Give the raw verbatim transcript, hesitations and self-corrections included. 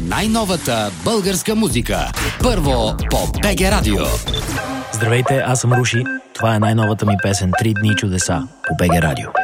най-новата българска музика. Първо по БГ Радио. Здравейте, аз съм Руши. Това е най-новата ми песен «Три дни чудеса» по БГ Радио.